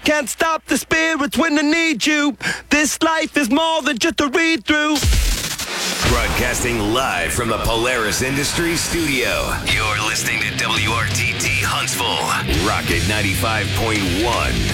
Can't stop the spirits when they need you. This life is more than just a read-through. Broadcasting live from the Polaris Industries studio. You're listening to WRTT Huntsville. Rocket 95.1.